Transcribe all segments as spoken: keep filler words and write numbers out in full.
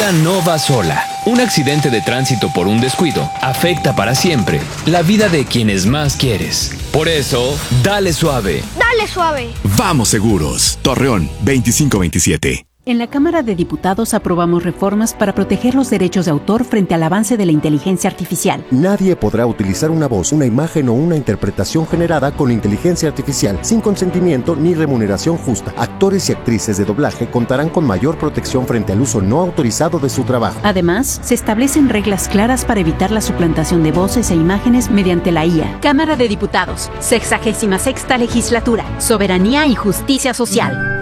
vida no va sola. Un accidente de tránsito por un descuido afecta para siempre la vida de quienes más quieres. Por eso, dale suave. Dale suave. Vamos seguros. Torreón, veinticinco veintisiete. En la Cámara de Diputados aprobamos reformas para proteger los derechos de autor frente al avance de la inteligencia artificial. Nadie podrá utilizar una voz, una imagen o una interpretación generada con inteligencia artificial sin consentimiento ni remuneración justa. Actores y actrices de doblaje contarán con mayor protección frente al uso no autorizado de su trabajo. Además, se establecen reglas claras para evitar la suplantación de voces e imágenes mediante la I A. Cámara de Diputados, sexagésima sexta legislatura, soberanía y justicia social.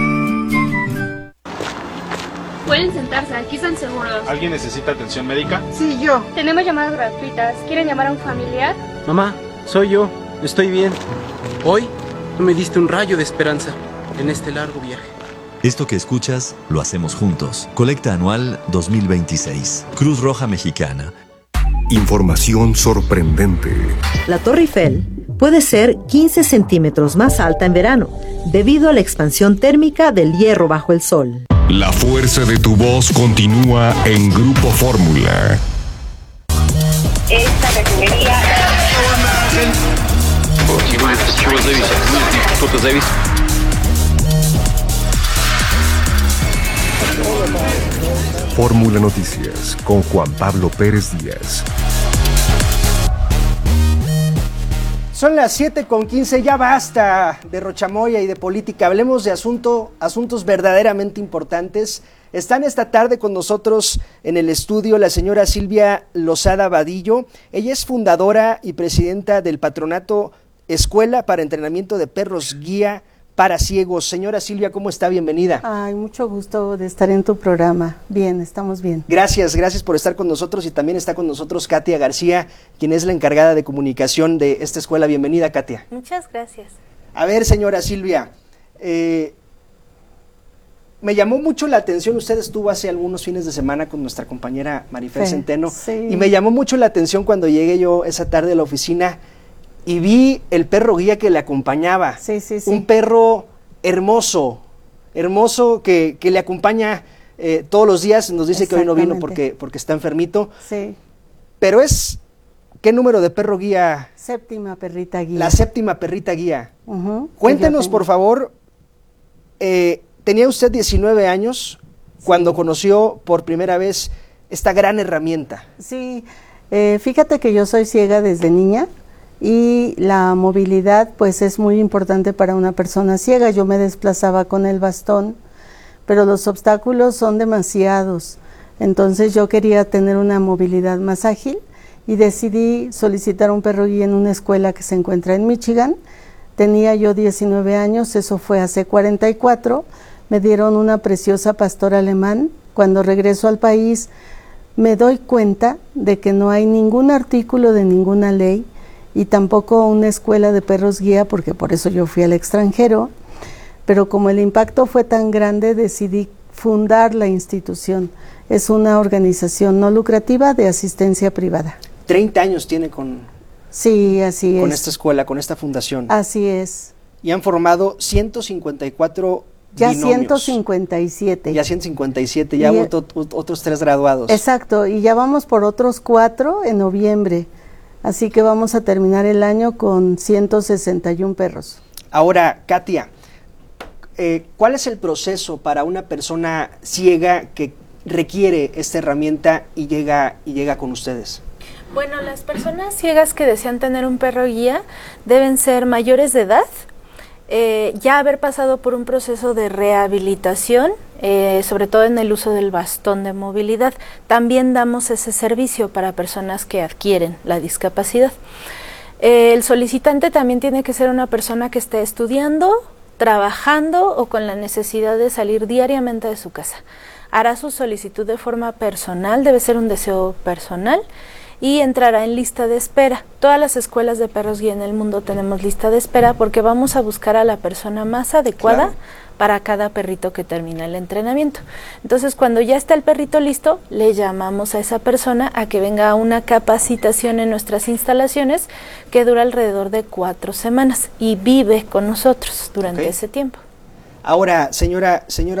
Pueden sentarse, aquí están seguros. ¿Alguien necesita atención médica? Sí, yo. Tenemos llamadas gratuitas. ¿Quieren llamar a un familiar? Mamá, soy yo. Estoy bien. Hoy tú me diste un rayo de esperanza en este largo viaje. Esto que escuchas, lo hacemos juntos. Colecta anual dos mil veintiséis. Cruz Roja Mexicana. Información sorprendente. La Torre Eiffel puede ser quince centímetros más alta en verano, debido a la expansión térmica del hierro bajo el sol. La fuerza de tu voz continúa en Grupo Fórmula. Esta refinería... Fórmula Noticias con Juan Pablo Pérez Díaz. Son las siete con quince, ya basta de rochamoya y de política, hablemos de asunto, asuntos verdaderamente importantes. Están esta tarde con nosotros en el estudio la señora Silvia Lozada Vadillo. Ella es fundadora y presidenta del patronato Escuela para Entrenamiento de Perros Guía para Ciegos. Señora Silvia, ¿cómo está? Bienvenida. Ay, mucho gusto de estar en tu programa. Bien, estamos bien. Gracias, gracias por estar con nosotros, y también está con nosotros Katia García, quien es la encargada de comunicación de esta escuela. Bienvenida, Katia. Muchas gracias. A ver, señora Silvia, eh, me llamó mucho la atención, usted estuvo hace algunos fines de semana con nuestra compañera Marifel Sí, Centeno, sí. y me llamó mucho la atención cuando llegué yo esa tarde a la oficina y vi el perro guía que le acompañaba. Sí, sí, sí. Un perro hermoso, hermoso que, que le acompaña eh, todos los días. Nos dice que hoy no vino porque, porque está enfermito. Sí. Pero es, ¿qué número de perro guía? Séptima perrita guía. La séptima perrita guía. Uh-huh. Cuéntenos, por favor, eh, tenía usted diecinueve años cuando sí. conoció por primera vez esta gran herramienta. Sí, eh, fíjate que yo soy ciega desde niña. Y la movilidad pues es muy importante para una persona ciega. Yo me desplazaba con el bastón, pero los obstáculos son demasiados. Entonces yo quería tener una movilidad más ágil y decidí solicitar un perro guía en una escuela que se encuentra en Michigan. Tenía yo diecinueve años, eso fue hace cuarenta y cuatro. Me dieron una preciosa pastor alemán. Cuando regreso al país me doy cuenta de que no hay ningún artículo de ninguna ley y tampoco una escuela de perros guía, porque por eso yo fui al extranjero, pero como el impacto fue tan grande, decidí fundar la institución. Es una organización no lucrativa de asistencia privada. treinta años tiene con, sí, así con es. esta escuela, con esta fundación. Así es. Y han formado ciento cincuenta y cuatro ya binomios. ciento cincuenta y siete. Ya ciento cincuenta y siete, ya y, otro, otros tres graduados. Exacto, y ya vamos por otros cuatro en noviembre. Así que vamos a terminar el año con ciento sesenta y uno perros. Ahora, Katia, eh, ¿cuál es el proceso para una persona ciega que requiere esta herramienta y llega, y llega con ustedes? Bueno, las personas ciegas que desean tener un perro guía deben ser mayores de edad, eh, ya haber pasado por un proceso de rehabilitación, eh, sobre todo en el uso del bastón de movilidad. También damos ese servicio para personas que adquieren la discapacidad. Eh, el solicitante también tiene que ser una persona que esté estudiando, trabajando o con la necesidad de salir diariamente de su casa. Hará su solicitud de forma personal, debe ser un deseo personal, y entrará en lista de espera. Todas las escuelas de perros guía en el mundo tenemos lista de espera porque vamos a buscar a la persona más adecuada claro. para cada perrito que termina el entrenamiento. Entonces, cuando ya está el perrito listo, le llamamos a esa persona a que venga a una capacitación en nuestras instalaciones que dura alrededor de cuatro semanas y vive con nosotros durante okay. ese tiempo. Ahora, señora, señora